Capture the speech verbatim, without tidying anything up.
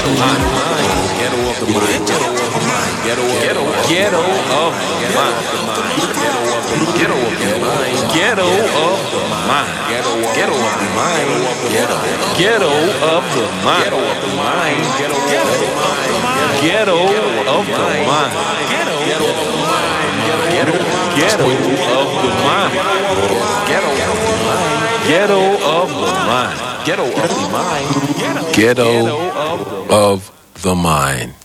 Ghetto of the mind. Ghetto of the mind. Ghetto ghetto ghetto of the mind. Ghetto of the mind. Ghetto of the mind. Ghetto of the mind. Ghetto ghetto of the mind. Ghetto of the mind. Ghetto ghetto of the mind. Ghetto of the mind. Ghetto ghetto of the mind. Ghetto of the mind. Ghetto of the mind. Ghetto of the mind. Ghetto of the mind.